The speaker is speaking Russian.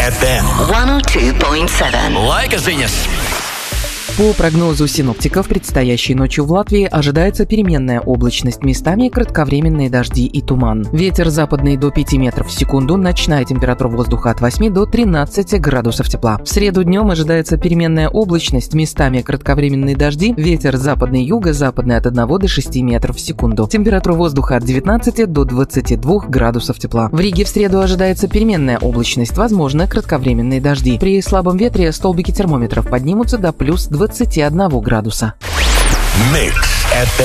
FM 102.7. Laika ziņas. По прогнозу синоптиков, предстоящей ночью в Латвии ожидается переменная облачность, местами кратковременные дожди и туман. Ветер западный до 5 метров в секунду, ночная температура воздуха от 8 до 13 градусов тепла. В среду днем ожидается переменная облачность, местами кратковременные дожди, ветер западный юго-западный от 1 до 6 метров в секунду. Температура воздуха от 19 до 22 градусов тепла. В Риге в среду ожидается переменная облачность, возможно кратковременные дожди. При слабом ветре столбики термометров поднимутся до плюс 21 градуса. Mix FM.